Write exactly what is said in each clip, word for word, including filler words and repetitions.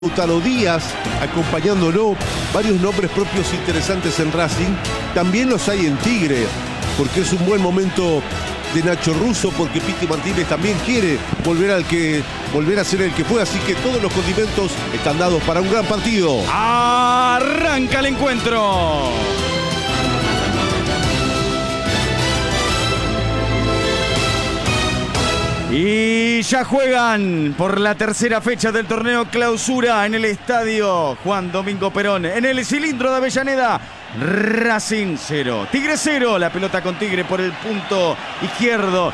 Lautaro Díaz, acompañándolo, varios nombres propios interesantes en Racing, también los hay en Tigre, porque es un buen momento de Nacho Russo, porque Piti Martínez también quiere volver al que volver a ser el que fue, así que todos los condimentos están dados para un gran partido. Arranca el encuentro. Y ya juegan por la tercera fecha del torneo Clausura en el estadio Juan Domingo Perón, en el cilindro de Avellaneda. Racing cero, Tigre cero. La pelota con Tigre por el punto izquierdo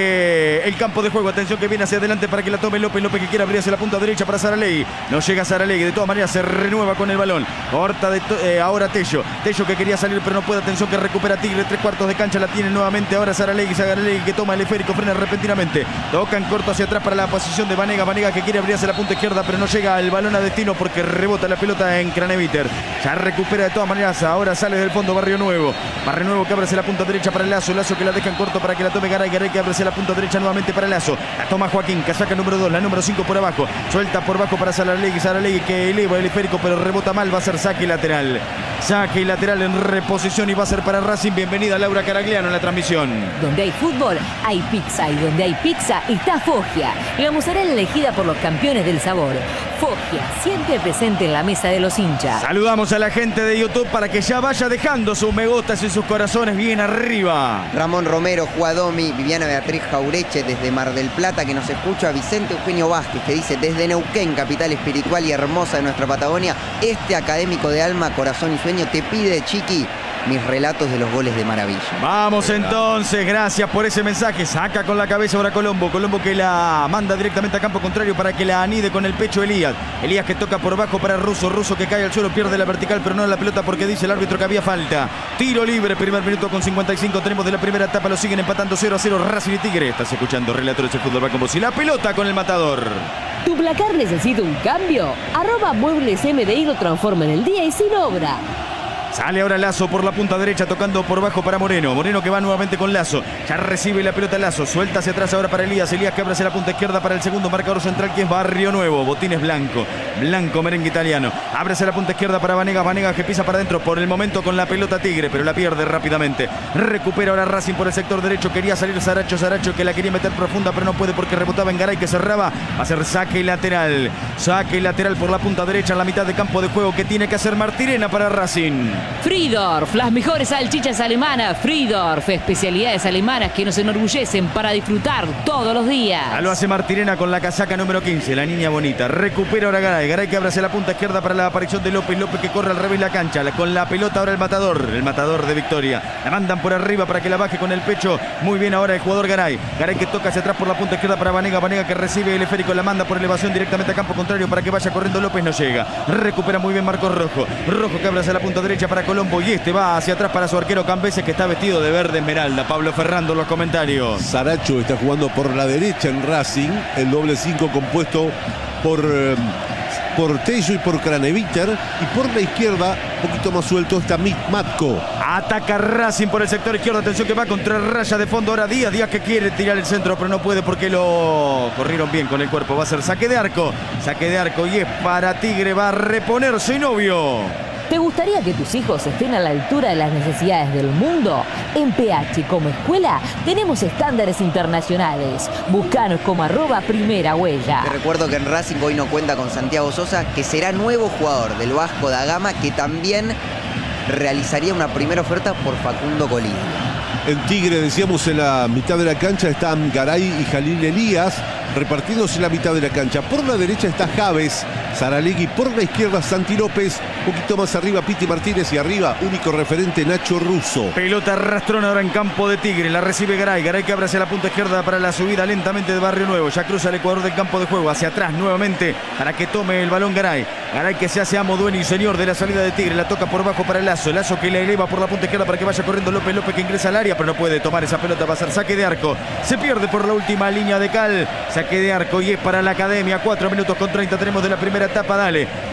del campo de juego. Atención que viene hacia adelante para que la tome López. López que quiere abrir hacia la punta derecha para Saralegui. No llega Saralegui. De todas maneras se renueva con el balón. Corta de eh, ahora Tello. Tello que quería salir pero no puede. Atención que recupera Tigre. Tres cuartos de cancha la tiene nuevamente ahora Saralegui. Saralegui que toma el esférico. Frena repentinamente. Tocan corto hacia atrás para la posición de Vanega. Vanega que quiere abrir hacia la punta izquierda pero no llega el balón a destino porque rebota la pelota en Craneviter. Ya recupera de todas maneras. Ahora sale del fondo Barrio Nuevo. Barrio Nuevo que abre hacia la punta derecha para el Lazo. Lazo que la deja en corto para que la tome Garay. Garay que abre hacia la punta derecha nuevamente para el Lazo. La toma Joaquín. Casaca número dos. La número cinco por abajo. Suelta por abajo para Saralegui. Saralegui que eleva el esférico pero rebota mal. Va a ser saque lateral. Saque lateral en reposición y va a ser para Racing. Bienvenida Laura Caragliano en la transmisión. Donde hay fútbol, hay pizza. Y donde hay pizza, está Foggia. La mozzarella elegida por los campeones del sabor. Foggia, siempre presente en la mesa de los hinchas. Saludamos a la gente de YouTube para que ya vaya dejando sus me gustas y sus corazones bien arriba. Ramón Romero, Juadomi, Viviana Beatriz Jaureche desde Mar del Plata que nos escucha, Vicente Eugenio Vázquez que dice desde Neuquén, capital espiritual y hermosa de nuestra Patagonia, este académico de alma, corazón y sueño te pide, Chiqui, mis relatos de los goles de maravilla. Vamos entonces, gracias por ese mensaje. Saca con la cabeza ahora Colombo. Colombo que la manda directamente a campo contrario para que la anide con el pecho Elías. Elías que toca por bajo para Russo. Russo que cae al suelo, pierde la vertical pero no la pelota porque dice el árbitro que había falta. Tiro libre, primer minuto con cincuenta y cinco tenemos de la primera etapa. Lo siguen empatando cero a cero Racing y Tigre. Estás escuchando Relatores del Fútbol va con vos. Y la pelota con el matador. ¿Tu placar necesita un cambio? Arroba Muebles M D I lo transforma en el día y sin obra. Sale ahora Lazo por la punta derecha tocando por bajo para Moreno. Moreno que va nuevamente con Lazo. Ya recibe la pelota Lazo. Suelta hacia atrás ahora para Elías. Elías que abre hacia la punta izquierda para el segundo marcador central que es Barrio Nuevo. Botines blanco. Blanco merengue italiano. Abre hacia la punta izquierda para Vanega. Vanega que pisa para adentro por el momento con la pelota Tigre pero la pierde rápidamente. Recupera ahora Racing por el sector derecho. Quería salir Saracho. Saracho que la quería meter profunda pero no puede porque rebotaba en Garay que cerraba. Va a ser saque lateral. Saque lateral por la punta derecha en la mitad de campo de juego que tiene que hacer Martirena para Racing. Friedorf, las mejores salchichas alemanas. Friedorf, especialidades alemanas que nos enorgullecen para disfrutar todos los días. Ya lo hace Martirena con la casaca número quince, la niña bonita. Recupera ahora Garay. Garay que abre hacia la punta izquierda para la aparición de López. López que corre al revés la cancha. Con la pelota ahora el matador. El matador de Victoria. La mandan por arriba para que la baje con el pecho. Muy bien ahora el jugador Garay. Garay que toca hacia atrás por la punta izquierda para Vanega. Vanega que recibe el esférico. La manda por elevación directamente a campo contrario para que vaya corriendo López. No llega. Recupera muy bien Marcos Rojo. Rojo que abre hacia la punta derecha para Colombo. Y este va hacia atrás para su arquero Cambeses que está vestido de verde esmeralda. Pablo Ferrando, los comentarios. Saracho está jugando por la derecha en Racing, el doble cinco compuesto por, eh, por Tello y por Craneviter, y por la izquierda, un poquito más suelto, está Mick Matko. Ataca Racing por el sector izquierdo. Atención que va contra raya de fondo ahora Díaz. Díaz que quiere tirar el centro pero no puede porque lo corrieron bien con el cuerpo. Va a ser saque de arco. Saque de arco y es para Tigre. Va a reponerse Novio. ¿Te gustaría que tus hijos estén a la altura de las necesidades del mundo? En P H como escuela tenemos estándares internacionales. Búscanos como arroba primera huella. Te recuerdo que en Racing hoy no cuenta con Santiago Sosa, que será nuevo jugador del Vasco da Gama, que también realizaría una primera oferta por Facundo Colina. En Tigre, decíamos, en la mitad de la cancha están Garay y Jalil Elías, repartiéndose en la mitad de la cancha. Por la derecha está Javes, Saralegui, por la izquierda Santi López, un poquito más arriba Piti Martínez y arriba, único referente, Nacho Russo. Pelota arrastrona ahora en campo de Tigre, la recibe Garay, Garay que abre hacia la punta izquierda para la subida lentamente de Barrio Nuevo. Ya cruza el ecuador del campo de juego, hacia atrás nuevamente para que tome el balón Garay. Garay que se hace amo, dueño y señor de la salida de Tigre, la toca por bajo para el Lazo. Lazo que la eleva por la punta izquierda para que vaya corriendo López. López que ingresa al área pero no puede tomar esa pelota, va a ser saque de arco. Se pierde por la última línea de cal. Saque de arco y es para la Academia. cuatro minutos con treinta tenemos de la primera etapa. Dale.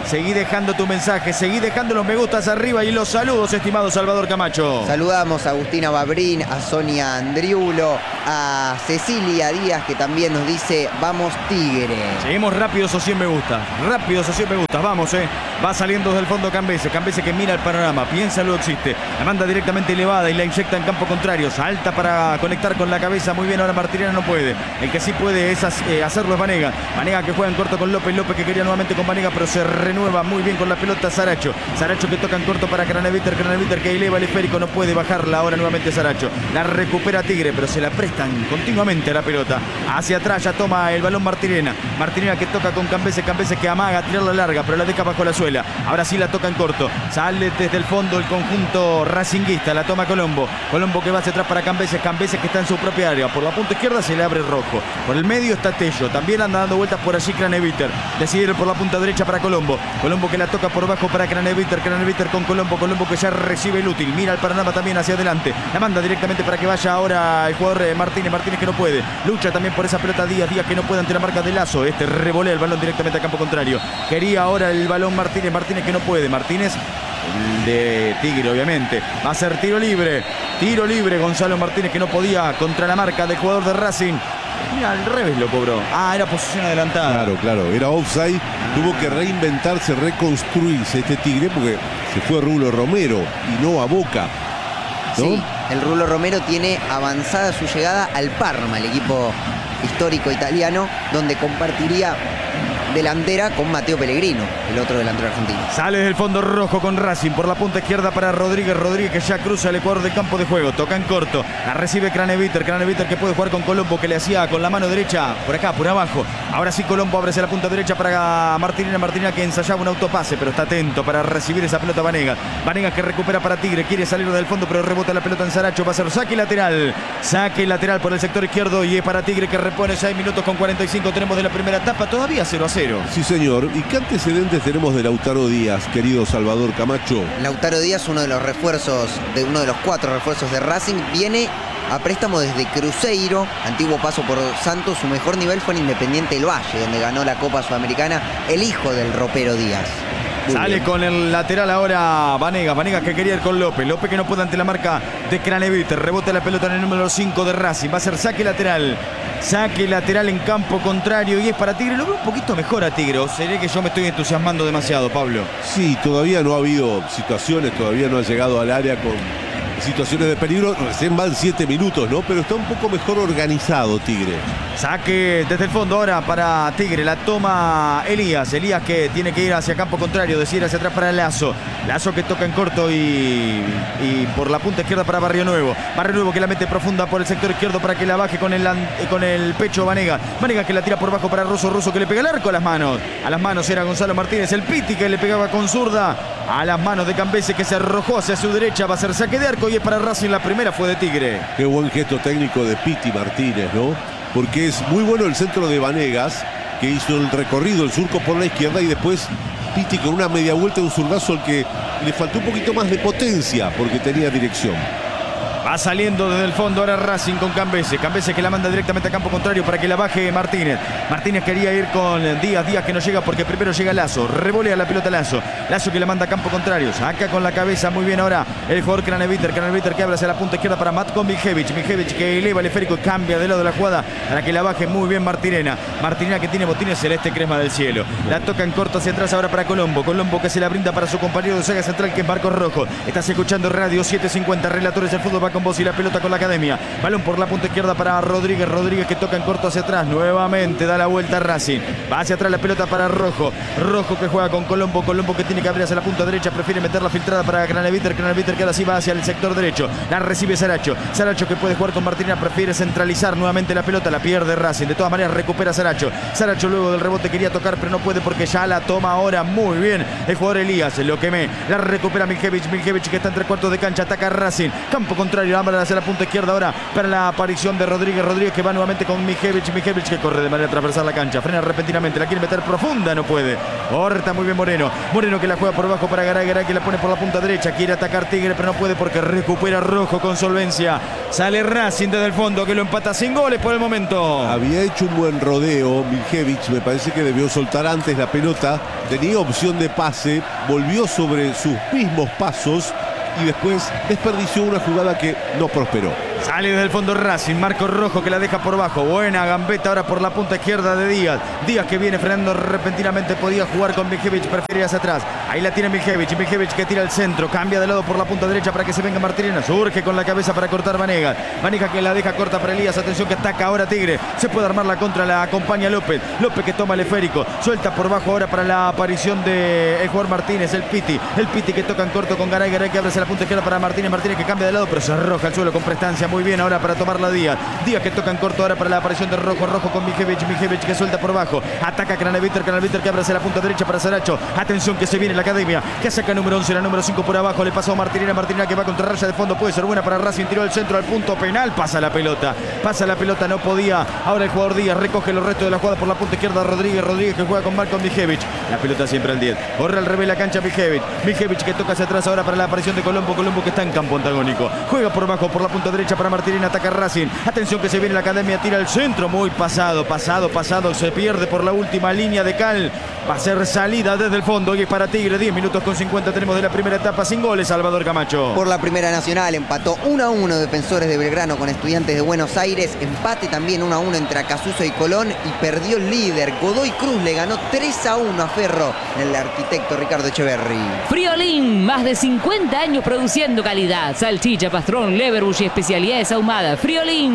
Seguí dejando tu mensaje, seguí dejando los me gustas arriba y los saludos, estimado Salvador Camacho. Saludamos a Agustina Babrín, a Sonia Andriulo, a Cecilia Díaz, que también nos dice, vamos Tigre. Seguimos rápidos o cien me gusta, rápidos o cien me gusta, vamos, eh. Va saliendo desde el fondo Cambese, Cambese que mira el panorama, piensa luego existe, la manda directamente elevada y la inyecta en campo contrario, salta para conectar con la cabeza, muy bien, ahora Martirena no puede, el que sí puede es eh, hacerlo es Vanega, Vanega que juega en corto con López, López que quería nuevamente con Vanega, pero se renueva muy bien con la pelota Saracho, Saracho que toca en corto para Craneviter, Craneviter que eleva el esférico, no puede bajarla, ahora nuevamente Saracho, la recupera Tigre, pero se la prestan continuamente a la pelota, hacia atrás ya toma el balón Martirena, Martirena que toca con Cambese, Cambese que amaga, tirarla larga, pero la deja bajo la suela, ahora sí la toca en corto, sale desde el fondo el conjunto racinguista, la toma Colombo, Colombo que va hacia atrás para Cambese, Cambese que está en su propia área, por la punta izquierda se le abre Rojo, por el medio está Tello, también anda dando vueltas por allí Craneviter, decide ir por la punta derecha para Colombo, Colombo que la toca por bajo para Craneviter, Craneviter con Colombo, Colombo que ya recibe el útil, mira el panorama también hacia adelante, la manda directamente para que vaya ahora el jugador Martínez, Martínez que no puede, lucha también por esa pelota Díaz, Díaz que no puede ante la marca de Lazo, este revolea el balón directamente a campo contrario, quería ahora el balón Martínez, Martínez que no puede, Martínez el de Tigre obviamente, va a ser tiro libre, tiro libre Gonzalo Martínez que no podía contra la marca del jugador de Racing. Mira, al revés lo cobró. Ah, era posición adelantada. Claro, claro, era offside. Ah. Tuvo que reinventarse, reconstruirse este Tigre porque se fue Rulo Romero y no a Boca, ¿no? Sí, el Rulo Romero tiene avanzada su llegada al Parma, el equipo histórico italiano, donde compartiría delantera con Mateo Pellegrino, el otro delantero argentino. Sale del fondo Rojo con Racing por la punta izquierda para Rodríguez, Rodríguez que ya cruza el ecuador del campo de juego, toca en corto, la recibe Craneviter, Craneviter que puede jugar con Colombo que le hacía con la mano derecha, por acá, por abajo, ahora sí Colombo abre hacia la punta derecha para Martinena, Martinena que ensayaba un autopase, pero está atento para recibir esa pelota Vanegas, Vanegas que recupera para Tigre, quiere salir del fondo pero rebota la pelota en Saracho, va a ser saque lateral, saque lateral por el sector izquierdo y es para Tigre que repone seis minutos con cuarenta y cinco, tenemos de la primera etapa, todavía cero a cero. Sí, señor. ¿Y qué antecedentes tenemos de Lautaro Díaz, querido Salvador Camacho? Lautaro Díaz, uno de los refuerzos, de uno de los cuatro refuerzos de Racing, viene a préstamo desde Cruzeiro, antiguo paso por Santos. Su mejor nivel fue en Independiente del Valle, donde ganó la Copa Sudamericana, el hijo del ropero Díaz. Muy Sale bien. Con el lateral ahora Vanegas, Vanegas que quería ir con López, López que no puede ante la marca de Craneviter, rebota la pelota en el número cinco de Racing, va a ser saque lateral, saque lateral en campo contrario y es para Tigre, lo veo un poquito mejor a Tigre, o seré que yo me estoy entusiasmando demasiado, Pablo. Sí, todavía no ha habido situaciones, todavía no ha llegado al área con situaciones de peligro, recién van siete minutos, ¿no? Pero está un poco mejor organizado Tigre. Saque desde el fondo ahora para Tigre, la toma Elías, Elías que tiene que ir hacia campo contrario, decir hacia atrás para Lazo, Lazo que toca en corto y, y por la punta izquierda para Barrio Nuevo, Barrio Nuevo que la mete profunda por el sector izquierdo para que la baje con el, con el pecho Vanega, Vanega que la tira por bajo para Russo, Russo que le pega el arco a las manos, a las manos era Gonzalo Martínez, el Piti que le pegaba con zurda, a las manos de Cambese que se arrojó hacia su derecha, va a ser saque de arco y es para Racing, la primera fue de Tigre. Qué buen gesto técnico de Piti Martínez, ¿no? Porque es muy bueno el centro de Vanegas, que hizo el recorrido, el surco por la izquierda y después Piti con una media vuelta, un zurdazo al que le faltó un poquito más de potencia porque tenía dirección. Va saliendo desde el fondo ahora Racing con Cambese. Cambese que la manda directamente a campo contrario para que la baje Martínez. Martínez quería ir con Díaz. Díaz que no llega porque primero llega Lazo. Revolea la pelota Lazo. Lazo que la manda a campo contrario. Saca con la cabeza muy bien ahora el jugador Craneviter. Craneviter que abre hacia la punta izquierda para Matko Miljevic. Miljevic que eleva el esférico y cambia de lado de la jugada para que la baje muy bien Martirena. Martirena que tiene botines celeste crema del cielo. La toca en corto hacia atrás ahora para Colombo. Colombo que se la brinda para su compañero de saga central que es Marcos Rojo. Estás escuchando Radio setecientos cincuenta. Relatores del fútbol va con vos y la pelota con la academia. Balón por la punta izquierda para Rodríguez. Rodríguez que toca en corto hacia atrás. Nuevamente da la vuelta a Racing. Va hacia atrás la pelota para Rojo. Rojo que juega con Colombo. Colombo que tiene que abrir hacia la punta derecha. Prefiere meter la filtrada para Craneviter. Craneviter que ahora sí va hacia el sector derecho. La recibe Saracho. Saracho que puede jugar con Martínez. Prefiere centralizar nuevamente la pelota. La pierde Racing. De todas maneras recupera Saracho. Saracho luego del rebote quería tocar pero no puede porque ya la toma ahora muy bien el jugador Elías. Lo quemé. La recupera Miljevic. Miljevic que está entre cuartos de cancha. Ataca Racing. Campo contrario contrario. Ámbar hacia la punta izquierda ahora para la aparición de Rodríguez. Rodríguez que va nuevamente con Mijevich. Mijevich que corre de manera transversal la cancha. Frena repentinamente. La quiere meter profunda. No puede. Corta muy bien Moreno. Moreno que la juega por abajo para Garay. Garay que la pone por la punta derecha. Quiere atacar Tigre pero no puede porque recupera Rojo con solvencia. Sale Racing desde el fondo que lo empata sin goles por el momento. Había hecho un buen rodeo Mijevich. Me parece que debió soltar antes la pelota. Tenía opción de pase. Volvió sobre sus mismos pasos y después desperdició una jugada que no prosperó. Sale desde el fondo Racing, Marco Rojo que la deja por bajo. Buena gambeta ahora por la punta izquierda de Díaz. Díaz que viene frenando repentinamente, podía jugar con Mijevich, prefería hacia atrás. Ahí la tiene Mijevich, Mijevich que tira al centro, cambia de lado por la punta derecha para que se venga Martirena. Surge con la cabeza para cortar Vanegas. Vanegas que la deja corta para Elías, atención que ataca ahora Tigre. Se puede armar la contra, la acompaña López. López que toma el esférico, suelta por bajo ahora para la aparición de el jugador Martínez, el Piti. El Piti que toca en corto con Garay, Garay que abre hacia la punta izquierda para Martínez. Martínez que cambia de lado pero se arroja al suelo con prestancia. Muy bien ahora para tomarla Díaz. Díaz que toca en corto ahora para la aparición de Rojo. Rojo con Mijevich. Mijevich que suelta por bajo. Ataca Craneviter. Craneviter que abre hacia la punta derecha para Saracho. Atención que se viene la academia. Que saca número once. La número cinco por abajo. Le pasó a Martinera. Martinera que va contra raya de fondo. Puede ser buena para Racing. Tiró el centro al punto penal. Pasa la pelota. Pasa la pelota. No podía. Ahora el jugador Díaz recoge los restos de la jugada por la punta izquierda. Rodríguez. Rodríguez que juega con Marco Mijevich. La pelota siempre al diez. Corre al revés la cancha Mijevich. Mijevich que toca hacia atrás ahora para la aparición de Colombo. Colombo que está en campo antagónico. Juega por abajo por la punta derecha para Martinera. Ataca Racing. Atención que se viene la academia, tira el centro, muy pasado, pasado, pasado, se pierde por la última línea de cal. Va a ser salida desde el fondo y es para Tigre. diez minutos con cincuenta tenemos de la primera etapa sin goles. Salvador Camacho. Por la Primera Nacional empató uno a uno Defensores de Belgrano con Estudiantes de Buenos Aires. Empate también uno a uno entre Acasuso y Colón y perdió el líder. Godoy Cruz le ganó tres a uno a Ferro en el arquitecto Ricardo Echeverri. Friolín, más de cincuenta años produciendo calidad. Salchicha, pastrón, leverbush y especialidades ahumadas. Friolín.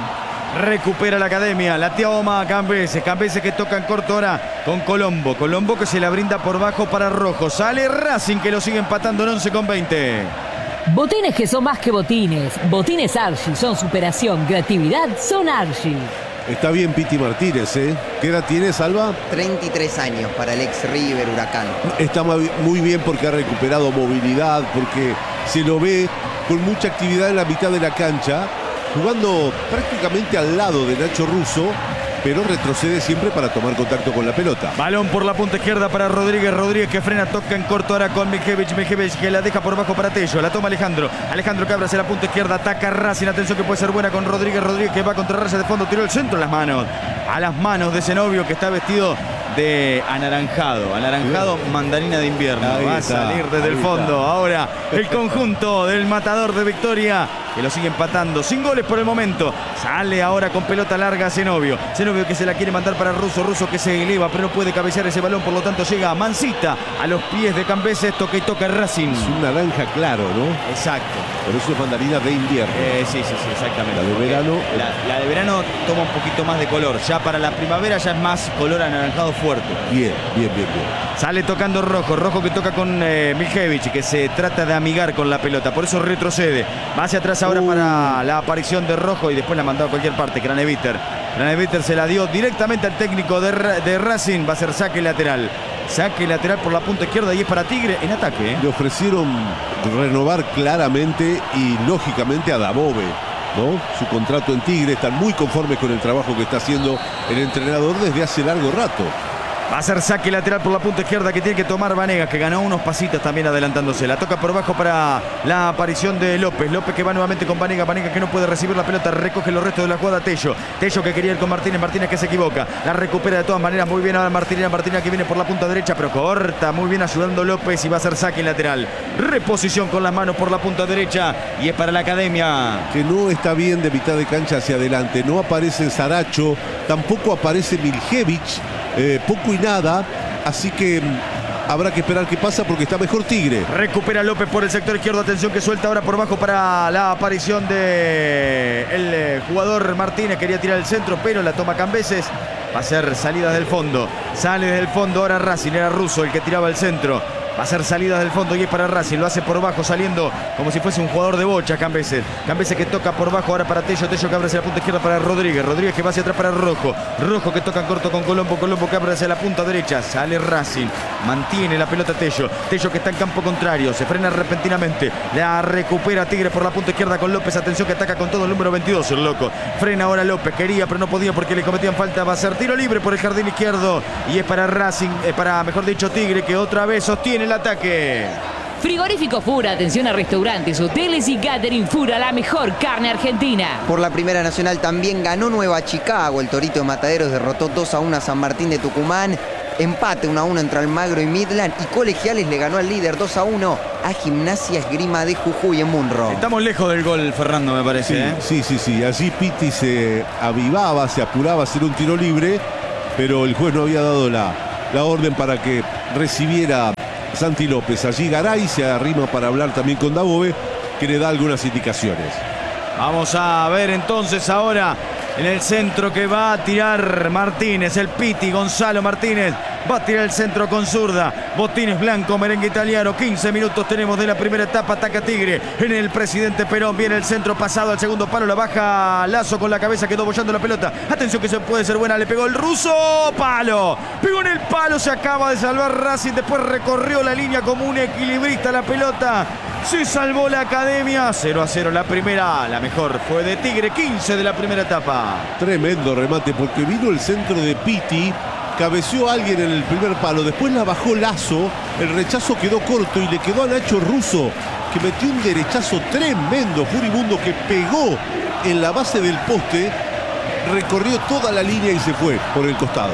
Recupera la academia, la toma Cambeses, Cambeses que toca en corto ahora con Colombo, Colombo que se la brinda por bajo para Rojo, sale Racing que lo sigue empatando en once con veinte. Botines que son más que botines, botines Archie son superación, creatividad son Archie. Está bien Piti Martínez, ¿eh? ¿Qué edad tiene, Salva? treinta y tres años para el ex River Huracán. Está muy bien porque ha recuperado movilidad, porque se lo ve con mucha actividad en la mitad de la cancha, jugando prácticamente al lado de Nacho Russo, pero retrocede siempre para tomar contacto con la pelota. Balón por la punta izquierda para Rodríguez. Rodríguez que frena, toca en corto ahora con Mijevich. Mijevich que la deja por bajo para Tello. La toma Alejandro. Alejandro que abre hacia la punta izquierda. Ataca Racing. Atención que puede ser buena con Rodríguez. Rodríguez que va contra raya de fondo. Tiró el centro en las manos. A las manos de Zenobio que está vestido de anaranjado. Anaranjado, mandarina de invierno. Ahí va está, a salir desde el fondo. está. Ahora el conjunto del matador de Victoria que lo sigue empatando. Sin goles por el momento. Sale ahora con pelota larga Zenobio. Zenobio que se la quiere mandar para Russo. Russo que se eleva pero no puede cabecear ese balón. Por lo tanto llega a Mancita a los pies de Cambeses. Toca y toca Racing. Es un naranja claro, ¿no? Exacto. Por eso es mandarina de invierno. Eh, sí, sí, sí, exactamente. La de verano. La, la de verano toma un poquito más de color. Ya para la primavera ya es más color anaranjado fuerte. Bien, bien, bien, bien. Sale tocando Rojo. Rojo que toca con eh, Mijevich, que se trata de amigar con la pelota. Por eso retrocede. Va hacia atrás ahora uh. para la aparición de Rojo y después la ha mandado a cualquier parte. Craneviter. Craneviter se la dio directamente al técnico de, de Racing. Va a ser saque lateral. Saque lateral por la punta izquierda y es para Tigre en ataque. ¿eh? Le ofrecieron renovar claramente y lógicamente a Dabove, ¿no? Su contrato en Tigre. Están muy conformes con el trabajo que está haciendo el entrenador desde hace largo rato. Va a ser saque lateral por la punta izquierda que tiene que tomar Vanegas, que ganó unos pasitos también adelantándose. La toca por bajo para la aparición de López. López que va nuevamente con Vanegas. Vanegas que no puede recibir la pelota. Recoge los restos de la jugada Tello. Tello que quería ir con Martínez. Martínez que se equivoca. La recupera de todas maneras. Muy bien ahora Martínez. Martínez que viene por la punta derecha, pero corta. Muy bien ayudando López y va a ser saque lateral. Reposición con las manos por la punta derecha y es para la academia. Que no está bien de mitad de cancha hacia adelante. No aparece Saracho. Tampoco aparece Mijevich. Eh, poco y nada, así que mmm, habrá que esperar qué pasa porque está mejor Tigre. Recupera López por el sector izquierdo, atención que suelta ahora por bajo para la aparición de el eh, jugador Martínez, quería tirar el centro pero la toma Cambeses. Va a ser salida del fondo, sale del fondo ahora Racing, era Russo el que tiraba el centro. Va a ser salida del fondo y es para Racing. Lo hace por bajo, saliendo como si fuese un jugador de bocha. Cambeses. Cambeses que toca por bajo ahora para Tello. Tello que abre hacia la punta izquierda para Rodríguez. Rodríguez que va hacia atrás para Rojo. Rojo que toca en corto con Colombo. Colombo que abre hacia la punta derecha. Sale Racing. Mantiene la pelota Tello. Tello que está en campo contrario. Se frena repentinamente. La recupera Tigre por la punta izquierda con López. Atención que ataca con todo el número veintidós. El loco. Frena ahora López. Quería pero no podía porque le cometían falta. Va a ser tiro libre por el jardín izquierdo. Y es para Racing. Eh, para mejor dicho Tigre que otra vez sostiene el ataque. Frigorífico Fura, atención a restaurantes, hoteles y catering. Fura, la mejor carne argentina. Por la Primera Nacional también ganó Nueva Chicago. El Torito de Mataderos derrotó dos a uno a San Martín de Tucumán. Empate uno a uno entre Almagro y Midland. Y Colegiales le ganó al líder dos a uno a Gimnasia Esgrima de Jujuy en Munro. Estamos lejos del gol, Fernando, me parece. Sí, ¿eh? sí, sí, sí. Allí Pitti se avivaba, se apuraba a hacer un tiro libre, pero el juez no había dado la, la orden para que recibiera Santi López. Allí Garay se arrima para hablar también con Dabove, que le da algunas indicaciones. Vamos a ver entonces ahora en el centro que va a tirar Martínez, el Piti, Gonzalo Martínez. Va a tirar el centro con zurda. Botines blanco, merengue italiano. quince minutos tenemos de la primera etapa. Ataca Tigre en el Presidente Perón. Viene el centro pasado al segundo palo. La baja Lazo con la cabeza. Quedó bollando la pelota. Atención que se puede ser buena. Le pegó el ruso. Palo. Pegó en el palo. Se acaba de salvar Racing. Después recorrió la línea como un equilibrista la pelota. Se salvó la Academia. cero a cero la primera. La mejor fue de Tigre. quince de la primera etapa. Tremendo remate porque vino el centro de Pitti. Cabeceó a alguien en el primer palo, después la bajó Lazo, el rechazo quedó corto y le quedó a Nacho Russo, que metió un derechazo tremendo, furibundo, que pegó en la base del poste, recorrió toda la línea y se fue por el costado.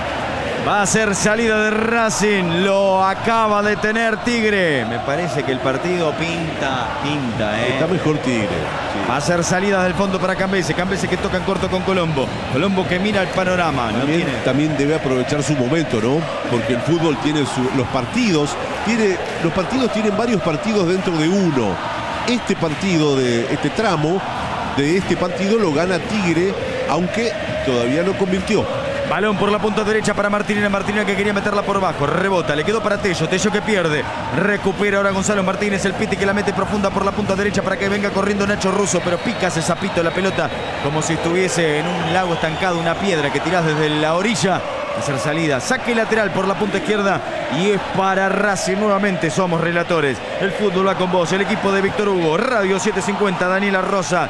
Va a ser salida de Racing, lo acaba de tener Tigre. Me parece que el partido pinta, pinta, ¿eh? Está mejor Tigre. Sí. Va a ser salida del fondo para Cambese. Cambese que toca en corto con Colombo. Colombo que mira el panorama. También, no tiene... también debe aprovechar su momento, ¿no? Porque el fútbol tiene su, los partidos, tiene, los partidos tienen varios partidos dentro de uno. Este partido, de este tramo de este partido lo gana Tigre, aunque todavía no convirtió. Balón por la punta derecha para Martínez. Martínez que quería meterla por bajo. Rebota, le quedó para Tello. Tello que pierde. Recupera ahora Gonzalo Martínez. El Piti que la mete profunda por la punta derecha para que venga corriendo Nacho Russo. Pero pica ese zapito la pelota como si estuviese en un lago estancado. Una piedra que tirás desde la orilla. Hacer salida. Saque lateral por la punta izquierda. Y es para Racing nuevamente. Somos relatores. El fútbol va con vos. El equipo de Víctor Hugo. Radio setecientos cincuenta. Daniela Rosa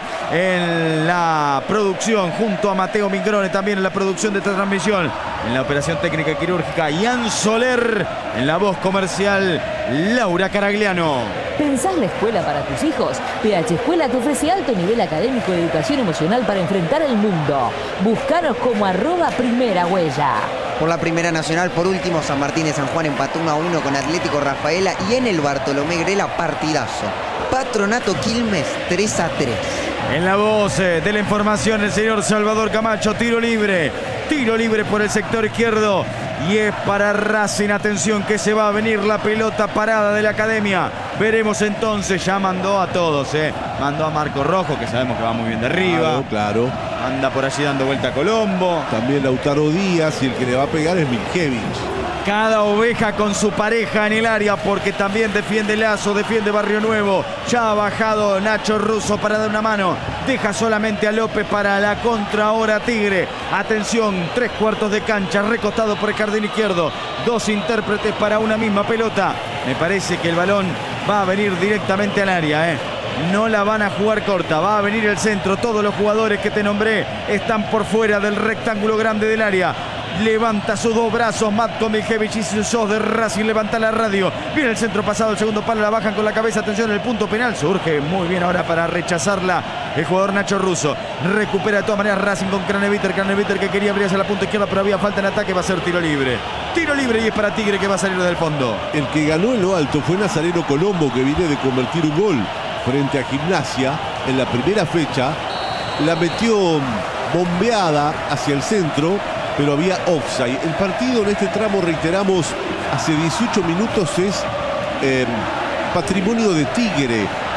en la producción. Junto a Mateo Migrone también en la producción de esta transmisión. En la operación técnica y quirúrgica. Ian Soler. En la voz comercial. Laura Caragliano. ¿Pensás la escuela para tus hijos? P H Escuela te ofrece alto nivel académico de educación emocional para enfrentar el mundo. Búscanos como arroba primera huella. Por la Primera Nacional, por último, San Martín de San Juan empató uno a uno con Atlético Rafaela y en el Bartolomé Grela partidazo. Patronato Quilmes tres a tres. En la voz eh, de la información el señor Salvador Camacho. Tiro libre. Tiro libre por el sector izquierdo. Y es para Racing. Atención que se va a venir la pelota parada de la Academia. Veremos entonces. Ya mandó a todos. Eh. Mandó a Marco Rojo, que sabemos que va muy bien de arriba. Claro, claro. Anda por allí dando vuelta a Colombo. También Lautaro Díaz y el que le va a pegar es Miljevich. Cada oveja con su pareja en el área porque también defiende Lazo, defiende Barrio Nuevo. Ya ha bajado Nacho Russo para dar una mano. Deja solamente a López para la contra ahora Tigre. Atención, tres cuartos de cancha, recostado por el jardín izquierdo. Dos intérpretes para una misma pelota. Me parece que el balón va a venir directamente al área, ¿eh? No la van a jugar corta, va a venir el centro. Todos los jugadores que te nombré están por fuera del rectángulo grande del área. Levanta sus dos brazos Matko Miljevich y sos de Racing. Levanta la radio. Viene el centro pasado, el segundo palo. La bajan con la cabeza. Atención, el punto penal. Surge muy bien ahora para rechazarla el jugador Nacho Russo. Recupera de todas maneras Racing con Craneviter. Craneviter que quería abrirse a la punta izquierda, pero había falta en ataque. Va a ser tiro libre. Tiro libre y es para Tigre que va a salir del fondo. El que ganó en lo alto fue Nazareno Colombo, que viene de convertir un gol frente a Gimnasia en la primera fecha. La metió bombeada hacia el centro, pero había offside. El partido en este tramo, reiteramos, hace dieciocho minutos es eh, patrimonio de Tigre.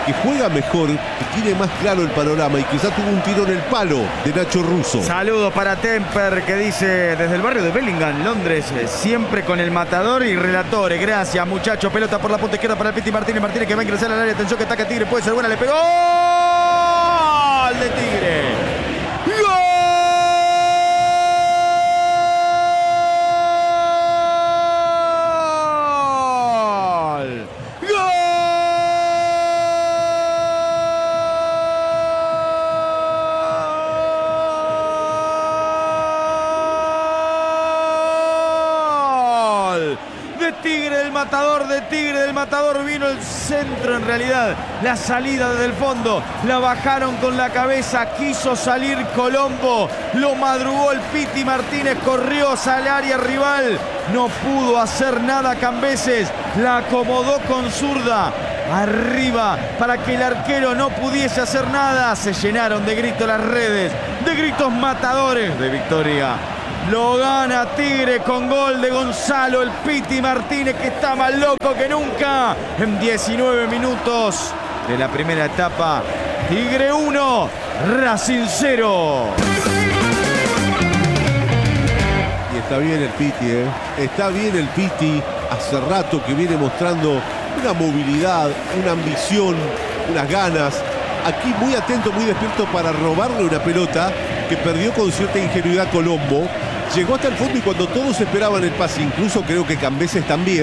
que juega mejor, que tiene más claro el panorama y quizá tuvo un tiro en el palo de Nacho Russo. Saludos para Temper, que dice desde el barrio de Bellingham, Londres, eh, siempre con el matador y relatores. Gracias, muchachos. Pelota por la punta izquierda para el Piti Martínez. Martínez que va a ingresar al área. Atención que ataca Tigre. Puede ser buena. Le pegó. ¡Gol de Tigre! ¡Gol! Tigre del matador, de Tigre del matador, vino el centro en realidad, la salida desde el fondo, la bajaron con la cabeza, quiso salir Colombo, lo madrugó el Piti Martínez, corrió al área rival, no pudo hacer nada Cambeses, la acomodó con zurda, arriba para que el arquero no pudiese hacer nada, se llenaron de gritos las redes, de gritos matadores de victoria. Lo gana Tigre con gol de Gonzalo el Piti Martínez, que está más loco que nunca. En diecinueve minutos de la primera etapa, Tigre uno, Racing cero. Y está bien el Piti, ¿eh? Está bien el Piti. Hace rato que viene mostrando una movilidad, una ambición, unas ganas. Aquí muy atento, muy despierto para robarle una pelota que perdió con cierta ingenuidad Colombo. Llegó hasta el fondo y cuando todos esperaban el pase, incluso creo que Cambeses también,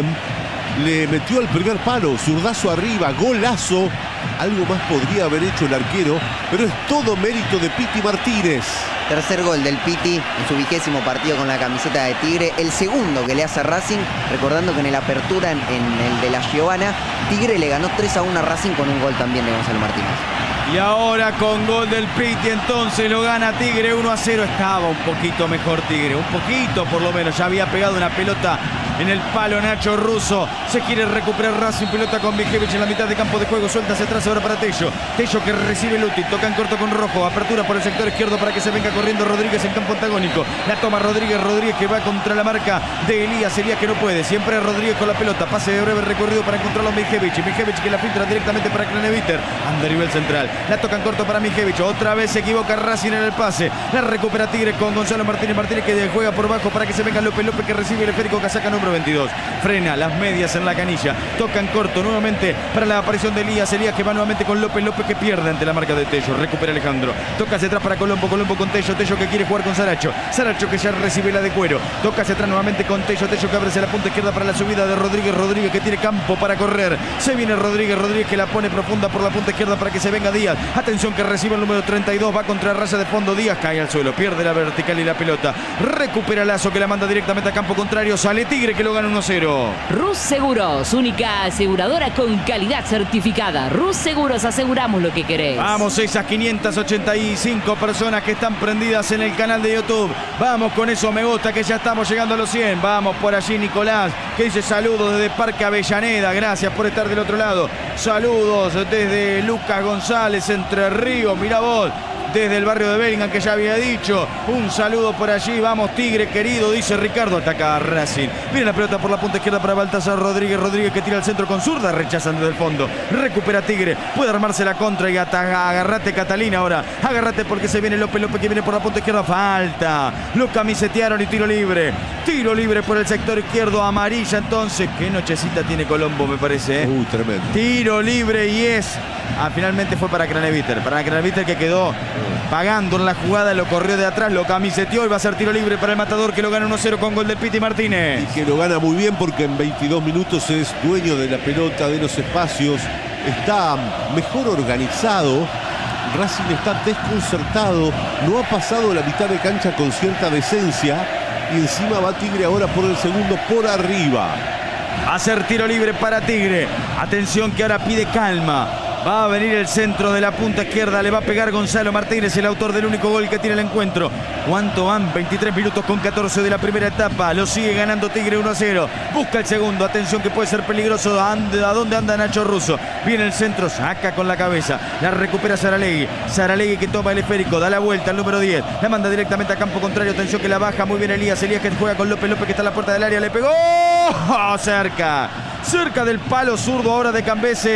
le metió al primer palo, zurdazo arriba, golazo. Algo más podría haber hecho el arquero, pero es todo mérito de Piti Martínez. Tercer gol del Piti en su vigésimo partido con la camiseta de Tigre. El segundo que le hace a Racing, recordando que en el apertura, en, en el de la Giovana, Tigre le ganó tres a uno a Racing con un gol también de Gonzalo Martínez. Y ahora con gol del Piti, entonces lo gana Tigre uno a cero. Estaba un poquito mejor Tigre, un poquito por lo menos. Ya había pegado una pelota en el palo Nacho Russo. Se quiere recuperar Racing, pelota con Mijevich en la mitad de campo de juego. Suelta hacia atrás ahora para Tello. Tello que recibe el útil, toca en corto con Rojo. Apertura por el sector izquierdo para que se venga corriendo Rodríguez en campo antagónico. La toma Rodríguez, Rodríguez que va contra la marca de Elías. Elías que no puede, siempre Rodríguez con la pelota. Pase de breve recorrido para encontrarlo a Mijevich. Mijevich que la filtra directamente para Craneviter. Anda a nivel central. La toca en corto para Mijevich. Otra vez se equivoca Racing en el pase. La recupera Tigre con Gonzalo Martínez. Martínez que juega por bajo para que se venga López. López que recibe el esférico, casaca número veintidós. Frena las medias en la canilla. Toca en corto nuevamente para la aparición de Elías. Elías que va nuevamente con López. López que pierde ante la marca de Tello. Recupera Alejandro. Toca hacia atrás para Colombo. Colombo con Tello. Tello que quiere jugar con Saracho. Saracho que ya recibe la de cuero. Toca hacia atrás nuevamente con Tello. Tello que abre hacia la punta izquierda para la subida de Rodríguez. Rodríguez que tiene campo para correr. Se viene Rodríguez. Rodríguez que la pone profunda por la punta izquierda para que se venga Díaz. Atención que recibe el número treinta y dos. Va contra raya de fondo. Díaz cae al suelo. Pierde la vertical y la pelota. Recupera Lazo que la manda directamente a campo contrario. Sale Tigre que lo gana uno cero. Rus Seguros, única aseguradora con calidad certificada. Rus Seguros, aseguramos lo que querés. Vamos, esas quinientas ochenta y cinco personas que están prendidas en el canal de YouTube. Vamos con eso, me gusta que ya estamos llegando a los cien. Vamos por allí Nicolás, que dice saludos desde Parque Avellaneda. Gracias por estar del otro lado. Saludos desde Lucas González, Entre Ríos. Mirá vos. Desde el barrio de Bellingham, que ya había dicho. Un saludo por allí. Vamos, Tigre querido, dice Ricardo. Ataca a Racing. Viene la pelota por la punta izquierda para Baltasar Rodríguez. Rodríguez que tira al centro con zurda. Rechazan desde el fondo. Recupera Tigre. Puede armarse la contra y ataca. Agarrate, Catalina, ahora. Agarrate porque se viene López. López que viene por la punta izquierda. Falta. Lo camisetearon y tiro libre. Tiro libre por el sector izquierdo. Amarilla entonces. Qué nochecita tiene Colombo, me parece. ¿eh? Uy, tremendo. Tiro libre y es. Ah, finalmente fue para Craneviter. Para Craneviter que quedó pagando en la jugada, lo corrió de atrás, lo camiseteó y va a ser tiro libre para el matador que lo gana uno cero con gol del Piti Martínez. Y que lo gana muy bien porque en veintidós minutos es dueño de la pelota, de los espacios, está mejor organizado. Racing está desconcertado, no ha pasado la mitad de cancha con cierta decencia y encima va Tigre ahora por el segundo por arriba. Va a ser tiro libre para Tigre. Atención que ahora pide calma. Va a venir el centro de la punta izquierda. Le va a pegar Gonzalo Martínez, el autor del único gol que tiene el encuentro. ¿Cuánto van? veintitrés minutos con catorce de la primera etapa. Lo sigue ganando Tigre uno a cero. Busca el segundo. Atención que puede ser peligroso. ¿A dónde anda Nacho Russo? Viene el centro. Saca con la cabeza. La recupera Saralegui. Saralegui que toma el esférico. Da la vuelta al número diez. La manda directamente a campo contrario. Atención que la baja muy bien Elías. Elías que juega con López. López que está en la puerta del área. Le pegó. ¡Oh! Cerca. Cerca del palo zurdo ahora de Cambeses.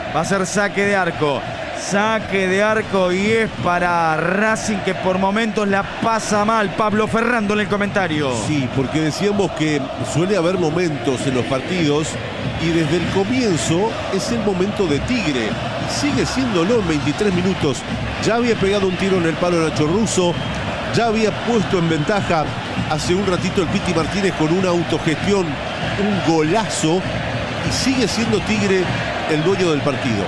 Va a ser saque de arco. Saque de arco y es para Racing, que por momentos la pasa mal. Pablo Ferrando en el comentario. Sí, porque decíamos que suele haber momentos en los partidos y desde el comienzo es el momento de Tigre. Sigue siéndolo en veintitrés minutos. Ya había pegado un tiro en el palo Nacho Russo. Ya había puesto en ventaja hace un ratito el Piti Martínez con una autogestión, un golazo. Y sigue siendo Tigre el dueño del partido.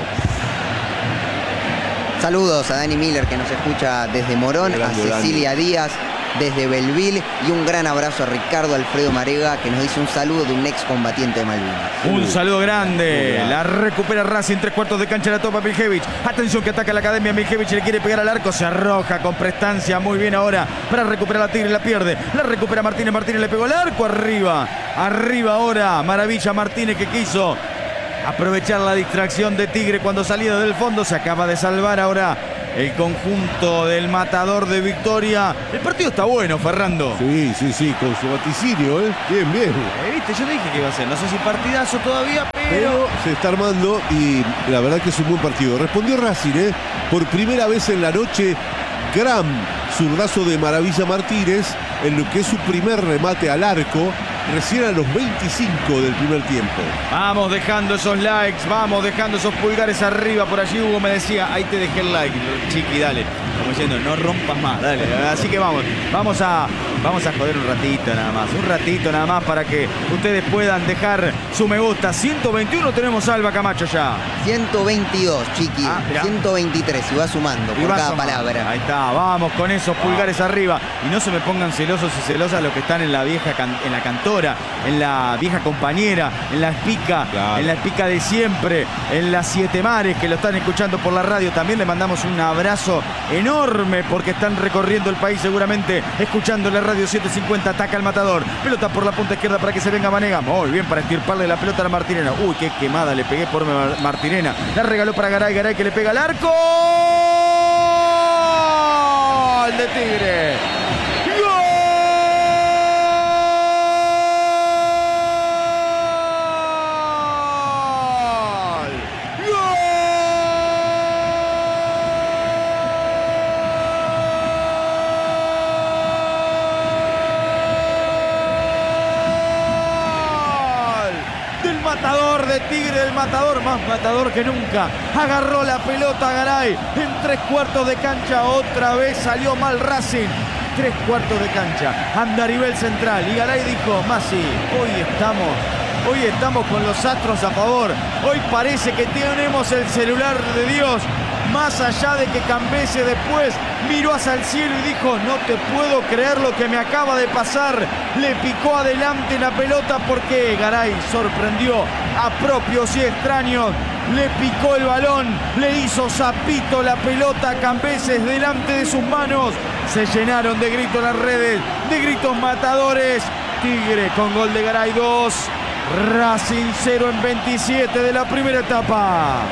Saludos a Dani Miller, que nos escucha desde Morón, Grande, a Cecilia Dani. Díaz desde Belville, y un gran abrazo a Ricardo Alfredo Marega, que nos dice un saludo de un ex combatiente de Malvinas. Un saludo grande. Hola. La recupera Racing. Tres cuartos de cancha, la topa Miljevic. Atención que ataca la academia. Miljevic le quiere pegar al arco. Se arroja con prestancia. Muy bien ahora para recuperar a Tigre. La pierde. La recupera Martínez. Martínez le pegó al arco. Arriba. Arriba ahora. Maravilla Martínez, que quiso aprovechar la distracción de Tigre cuando salía del fondo. Se acaba de salvar ahora el conjunto del Matador de Victoria. El partido está bueno, Ferrando. Sí, sí, sí, con su vaticinio, ¿eh? Bien, bien. Eh, ¿Viste? Yo le dije que iba a ser. No sé si partidazo todavía, pero... Pero se está armando y la verdad que es un buen partido. Respondió Racing, ¿eh? Por primera vez en la noche, gran zurdazo de Maravilla Martínez en lo que es su primer remate al arco, recién a los veinticinco del primer tiempo. Vamos dejando esos likes, vamos dejando esos pulgares arriba. Por allí Hugo me decía, ahí te dejé el like, chiqui, dale. Como diciendo, no rompas más, dale. Así que vamos, vamos a, vamos a joder un ratito nada más. Un ratito nada más para que ustedes puedan dejar su me gusta. ciento veintiuno tenemos a Alba Camacho ya. ciento veintidós, Chiqui. Ah, mirá. ciento veintitrés, y va sumando Y por va cada sumando. palabra. Ahí está, vamos con esos pulgares arriba. Y no se me pongan celosos y celosas los que están en la vieja can- en la cantora, en la vieja compañera, en la espica, Claro. en la espica de siempre, en las Siete Mares, que lo están escuchando por la radio. También le mandamos un abrazo enorme porque están recorriendo el país seguramente escuchando la radio setecientos cincuenta. Ataca el Matador, pelota por la punta izquierda para que se venga Vanega. Muy bien para estirparle la pelota a la Martinena. Uy, qué quemada le pegué por Mar- Martinena. La regaló para Garay, Garay que le pega al arco. ¡Gol de Tigre! Matador de Tigre, el matador más matador que nunca. Agarró la pelota Garay en tres cuartos de cancha. Otra vez salió mal Racing. Tres cuartos de cancha. Andarivel central. Y Garay dijo, Masi, hoy estamos, hoy estamos con los astros a favor. Hoy parece que tenemos el celular de Dios. Más allá de que Cambese después miró hacia el cielo y dijo, no te puedo creer lo que me acaba de pasar. Le picó adelante la pelota porque Garay sorprendió a propios y extraños. Le picó el balón, le hizo zapito la pelota a Cambeses delante de sus manos. Se llenaron de gritos las redes, de gritos matadores. Tigre con gol de Garay dos, Racing cero en veintisiete de la primera etapa.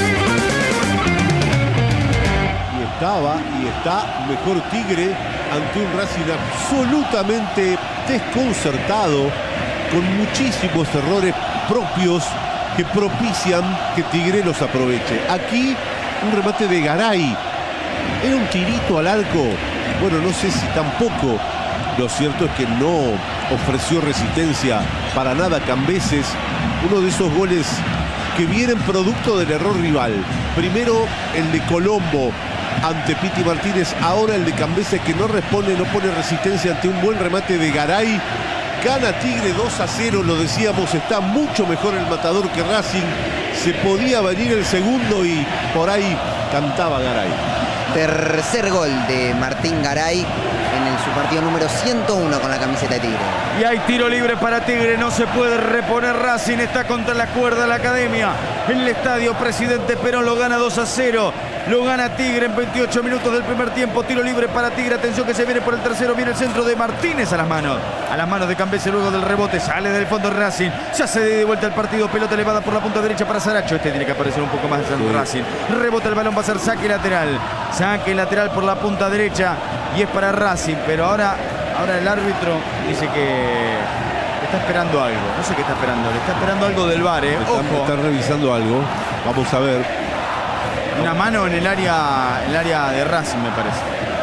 Estaba y está mejor Tigre ante un Racing absolutamente desconcertado, con muchísimos errores propios que propician que Tigre los aproveche. Aquí un remate de Garay, era un tirito al arco, bueno, no sé si tampoco. Lo cierto es que no ofreció resistencia para nada Cambeses. Uno de esos goles que vienen producto del error rival. Primero el de Colombo ante Piti Martínez, ahora el de Cambeses, que no responde, no pone resistencia ante un buen remate de Garay. Gana Tigre dos a cero, lo decíamos, está mucho mejor el Matador que Racing. Se podía venir el segundo y por ahí cantaba Garay. Tercer gol de Martín Garay en el, su partido número ciento uno con la camiseta de Tigre. Y hay tiro libre para Tigre, no se puede reponer Racing, está contra la cuerda la academia. En el estadio Presidente Perón lo gana dos a cero. Lo gana Tigre en veintiocho minutos del primer tiempo. Tiro libre para Tigre. Atención que se viene por el tercero. Viene el centro de Martínez a las manos. A las manos de Cambese luego del rebote. Sale del fondo Racing. Se hace de vuelta el partido. Pelota elevada por la punta derecha para Saracho. Este tiene que aparecer un poco más en Sí. Racing. Rebota el balón. Va a ser saque lateral. Saque lateral por la punta derecha. Y es para Racing. Pero ahora, ahora el árbitro dice que está esperando algo. No sé qué está esperando. Le está esperando algo del V A R, ¿eh? Están, Ojo. están revisando algo. Vamos a ver. Una mano en el área, el área de Racing, me parece.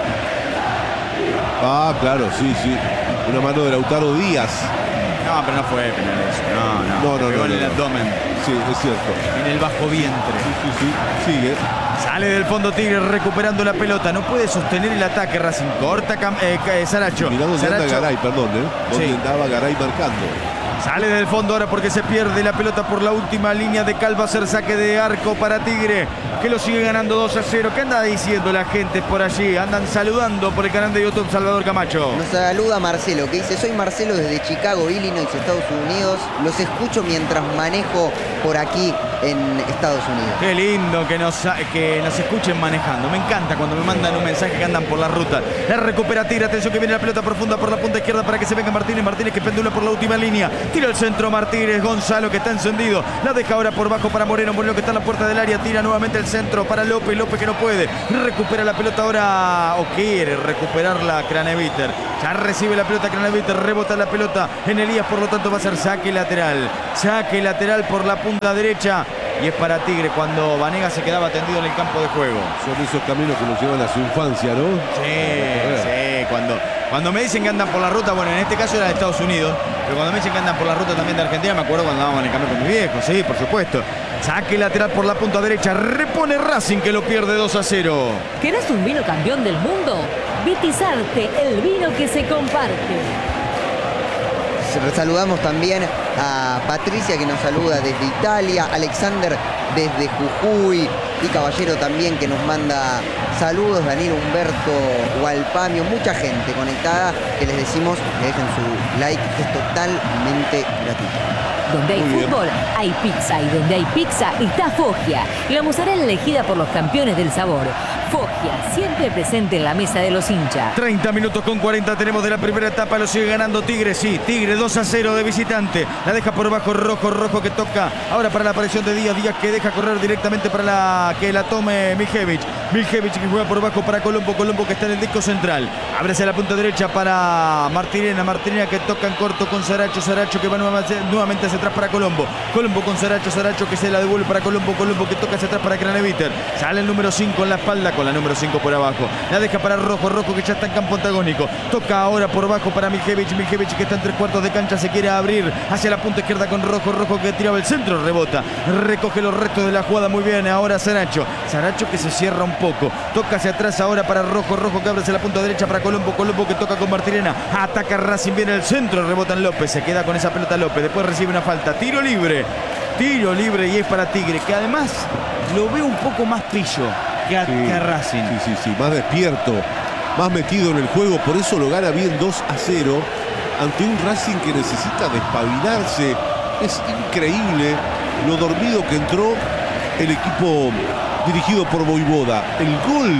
Ah, claro, sí, sí. Una mano de Lautaro Díaz. No, pero no fue penal eso. No, no. No, no, Pegó no, en el no. abdomen, Sí, es cierto. en el bajo vientre. Sí, sí, sí. Sigue. Sale del fondo Tigre recuperando la pelota. No puede sostener el ataque Racing. Corta Cam- eh, eh, Saracho. Mirá dónde anda Saracho. Garay, perdón, ¿eh? Dónde Sí. andaba Garay marcando. Sale del fondo ahora porque se pierde la pelota por la última línea de Calva. Hacer saque de arco para Tigre, que lo sigue ganando dos a cero. ¿Qué anda diciendo la gente por allí? Andan saludando por el canal de YouTube Salvador Camacho. Nos saluda Marcelo, que dice: soy Marcelo desde Chicago, Illinois, Estados Unidos. Los escucho mientras manejo por aquí en Estados Unidos. Qué lindo que nos, que nos escuchen manejando. Me encanta cuando me mandan un mensaje que andan por la ruta. La recupera Tigre. Atención que viene la pelota profunda por la punta izquierda para que se venga Martínez. Martínez que pendula por la última línea. Tira el centro Martínez. Gonzalo que está encendido. La deja ahora por bajo para Moreno. Moreno que está en la puerta del área. Tira nuevamente el centro para López. López que no puede. Recupera la pelota ahora. O quiere recuperarla Craneviter. Ya recibe la pelota Craneviter. Rebota la pelota en Elías. Por lo tanto va a ser saque lateral. Saque lateral por la punta derecha. Y es para Tigre cuando Vanega se quedaba tendido en el campo de juego. Son esos caminos que nos llevan a su infancia, ¿no? Sí, sí. Cuando, cuando me dicen que andan por la ruta, bueno, en este caso era de Estados Unidos, pero cuando me dicen que andan por la ruta también de Argentina, me acuerdo cuando andábamos en el cambio con mi viejo, sí, por supuesto. Saque lateral por la punta derecha, repone Racing que lo pierde dos a cero. ¿Querés un vino campeón del mundo? Vitizarte, el vino que se comparte. Saludamos también a Patricia, que nos saluda desde Italia, Alexander desde Jujuy y Caballero también, que nos manda saludos, Daniel Humberto Gualpamio, mucha gente conectada, que les decimos que dejen su like, que es totalmente gratuito. Donde hay Muy bien. fútbol, hay pizza. Y donde hay pizza, está Foggia. La mozzarella elegida por los campeones del sabor. Foggia, siempre presente en la mesa de los hinchas. treinta minutos con cuarenta tenemos de la primera etapa, lo sigue ganando Tigre, sí, Tigre dos a cero de visitante, la deja por bajo Rojo, Rojo que toca ahora para la aparición de Díaz, Díaz que deja correr directamente para la que la tome Miljevic, Miljevic que juega por bajo para Colombo, Colombo que está en el disco central, abre hacia la punta derecha para Martirena, Martirena que toca en corto con Saracho, Saracho que va nuevamente, nuevamente hacia atrás para Colombo, Colombo con Saracho, Saracho que se la devuelve para Colombo, Colombo que toca hacia atrás para Craneviter, sale el número cinco en la espalda con la número cinco por abajo, la deja para Rojo, Rojo que ya está en campo antagónico, toca ahora por bajo para Miljevic, Miljevic que está en tres cuartos de cancha, se quiere abrir hacia la punta izquierda con Rojo, Rojo que tiraba el centro, rebota, recoge los restos de la jugada muy bien, ahora Saracho, Saracho que se cierra un poco, toca hacia atrás ahora para Rojo, Rojo que abre hacia la punta derecha para Colombo, Colombo que toca con Martirena, ataca Racing, viene el centro, rebota en López, se queda con esa pelota López, después recibe una falta, tiro libre, tiro libre y es para Tigre, que además lo veo un poco más pillo que a, Sí, que a Racing. Sí, sí, sí, más despierto, más metido en el juego, por eso lo gana bien dos a cero ante un Racing que necesita despabilarse. Es increíble lo dormido que entró el equipo dirigido por Voivoda. El gol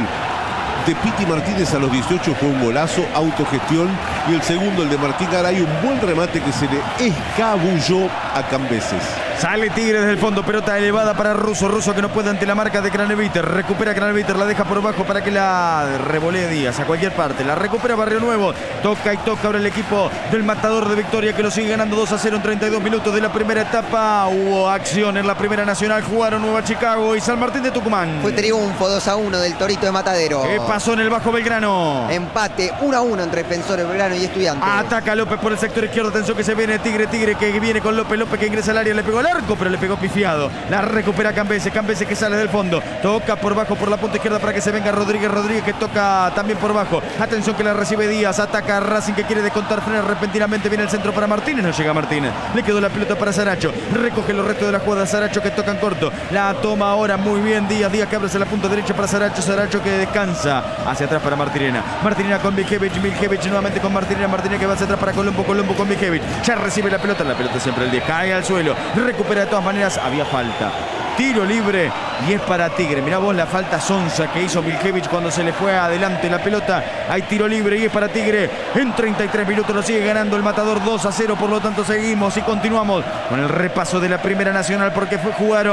de Piti Martínez a los dieciocho fue un golazo, autogestión, y el segundo, el de Martín Garay, un buen remate que se le escabulló a Cambeses. Sale Tigre desde el fondo, pelota elevada para Russo, Russo que no puede ante la marca de Craneviter, recupera Craneviter, la deja por bajo para que la revolee Díaz a cualquier parte, la recupera Barrio Nuevo, toca y toca ahora el equipo del Matador de Victoria que lo sigue ganando dos a cero en treinta y dos minutos de la primera etapa. Hubo acción en la primera nacional, jugaron Nueva Chicago y San Martín de Tucumán. Fue triunfo dos a uno del Torito de Matadero. ¿Qué pasó en el Bajo Belgrano? Empate uno a uno entre Defensor Belgrano y Estudiantes. Ataca López por el sector izquierdo, atención que se viene Tigre, Tigre que viene con López, López que ingresa al área, le pegó al arco, pero le pegó pifiado. La recupera Cambeses, Cambeses que sale del fondo, toca por bajo por la punta izquierda para que se venga Rodríguez, Rodríguez que toca también por bajo. Atención que la recibe Díaz, ataca a Racing que quiere descontar, frena repentinamente, viene el centro para Martínez, no llega Martínez, le quedó la pelota para Saracho, recoge los restos de la jugada, Saracho que toca en corto, la toma ahora muy bien Díaz, Díaz que abre hacia la punta derecha para Saracho, Saracho que descansa, hacia atrás para Martirena, Martirena con Miljevic, Miljevic nuevamente con Martirena, Martirena que va hacia atrás para Colombo, Colombo con Miljevic, ya recibe la pelota, la pelota siempre el diez, cae al suelo, recupera de todas maneras, había falta. Tiro libre y es para Tigre. Mirá vos la falta sonsa que hizo Miljevic cuando se le fue adelante la pelota. Hay tiro libre y es para Tigre. En treinta y tres minutos lo sigue ganando el Matador dos a cero. Por lo tanto seguimos y continuamos con el repaso de la Primera Nacional porque fue, jugaron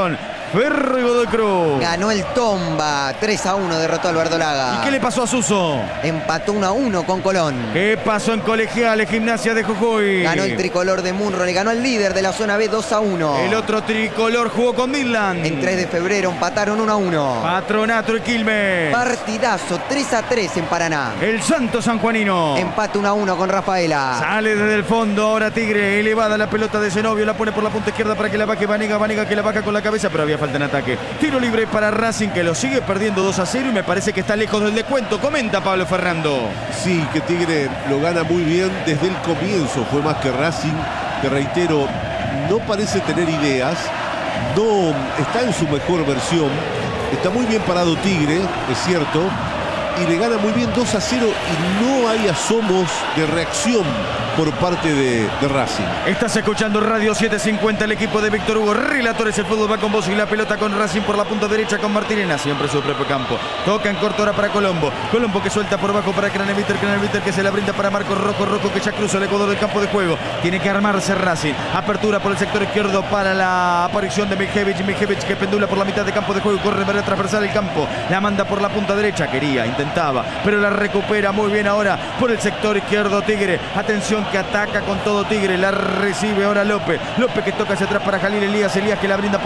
Ferro y Godoy Cruz. Ganó el Tomba, tres a uno derrotó al Verdolaga. ¿Y qué le pasó a Suso? Empató uno a uno con Colón. ¿Qué pasó en Colegiales, Gimnasia de Jujuy? Ganó el tricolor de Munro, le ganó al líder de la zona B dos a uno. El otro tricolor jugó con Midland. En tres de febrero empataron uno a uno. Patronato y Quilmes. Partidazo, tres a tres en Paraná. El Santo Sanjuanino. Empate uno a uno con Rafaela. Sale desde el fondo, ahora Tigre, elevada la pelota de Zenobio, la pone por la punta izquierda para que la baje Vanega, Vanega que la baja con la cabeza, pero había falta en ataque. Tiro libre para Racing, que lo sigue perdiendo dos a cero y me parece que está lejos del descuento. Comenta Pablo Ferrando. Sí, que Tigre lo gana muy bien desde el comienzo, fue más que Racing, que reitero, no parece tener ideas, no está en su mejor versión, está muy bien parado Tigre, es cierto, y le gana muy bien dos a cero y no hay asomos de reacción por parte de, de Racing. Estás escuchando Radio setecientos cincuenta, el equipo de Víctor Hugo. Relatores, el fútbol va con vos y la pelota con Racing por la punta derecha con Martirena, siempre su propio campo. Toca en corto ahora para Colombo. Colombo que suelta por bajo para Craneviter, Craneviter que se la brinda para Marcos Rojo, Rojo que ya cruza el ecuador del campo de juego. Tiene que armarse Racing. Apertura por el sector izquierdo para la aparición de Mijevich. Mijevich que pendula por la mitad de campo de juego, corre para transversal el campo. La manda por la punta derecha, quería, intentaba, pero la recupera muy bien ahora por el sector izquierdo Tigre. Atención que ataca con todo Tigre, la recibe ahora López. López que toca hacia atrás para Jalil Elías, Elías que la brinda por